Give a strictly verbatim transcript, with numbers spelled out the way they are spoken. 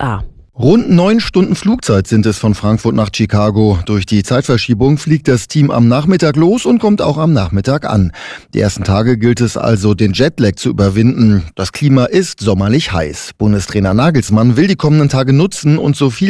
A. Rund neun Stunden Flugzeit sind es von Frankfurt nach Chicago. Durch die Zeitverschiebung fliegt das Team am Nachmittag los und kommt auch am Nachmittag an. Die ersten Tage gilt es also, den Jetlag zu überwinden. Das Klima ist sommerlich heiß. Bundestrainer Nagelsmann will die kommenden Tage nutzen und so viel